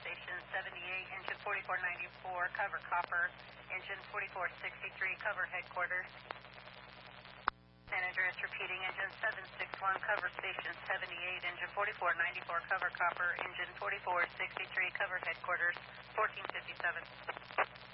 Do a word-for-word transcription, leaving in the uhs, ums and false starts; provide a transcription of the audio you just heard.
station seventy-eight, engine forty-four ninety-four, cover copper, engine forty-four sixty-three, cover headquarters. San Andreas repeating, engine seven six one, cover station seventy-eight, engine forty-four ninety-four, cover copper, engine forty-four sixty-three, cover headquarters, fourteen fifty-seven.